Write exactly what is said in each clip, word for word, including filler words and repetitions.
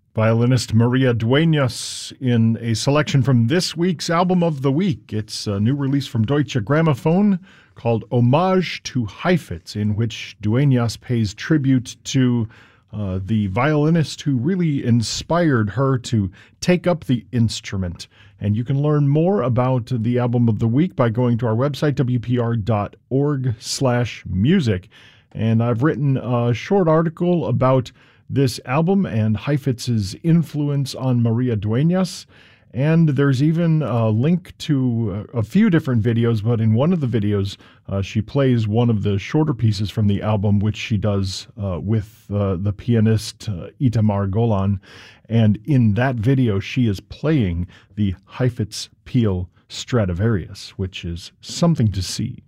Violinist Maria Dueñas in a selection from this week's Album of the Week. It's a new release from Deutsche Grammophon called Homage to Heifetz, in which Dueñas pays tribute to uh, the violinist who really inspired her to take up the instrument. And you can learn more about the Album of the Week by going to our website, w p r dot org slash music. And I've written a short article about this album and Heifetz's influence on Maria Dueñas. And there's even a link to a few different videos, but in one of the videos, uh, she plays one of the shorter pieces from the album, which she does uh, with uh, the pianist uh, Itamar Golan. And in that video, she is playing the Heifetz Peel Stradivarius, which is something to see.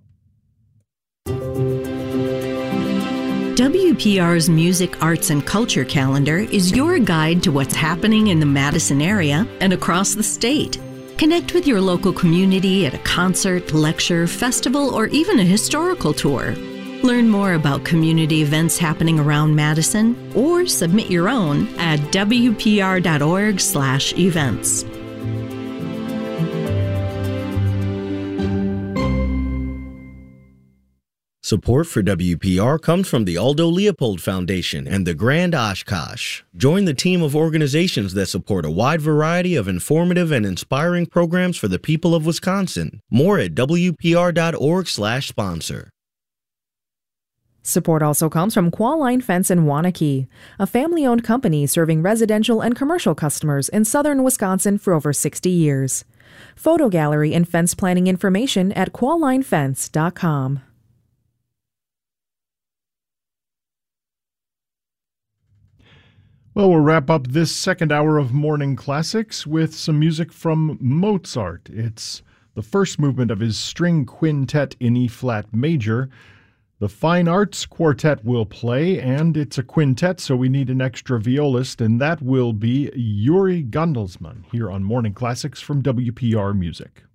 W P R's Music, Arts, and Culture calendar is your guide to what's happening in the Madison area and across the state. Connect with your local community at a concert, lecture, festival, or even a historical tour. Learn more about community events happening around Madison or submit your own at w p r dot org slash events. Support for W P R comes from the Aldo Leopold Foundation and the Grand Oshkosh. Join the team of organizations that support a wide variety of informative and inspiring programs for the people of Wisconsin. More at w p r dot org slash sponsor. Support also comes from Qualline Fence in Waunakee, a family-owned company serving residential and commercial customers in southern Wisconsin for over sixty years. Photo gallery and fence planning information at qualline fence dot com. Well, we'll wrap up this second hour of Morning Classics with some music from Mozart. It's the first movement of his string quintet in E-flat major. The Fine Arts Quartet will play, and it's a quintet, so we need an extra violist, and that will be Yuri Gondelsman here on Morning Classics from W P R Music.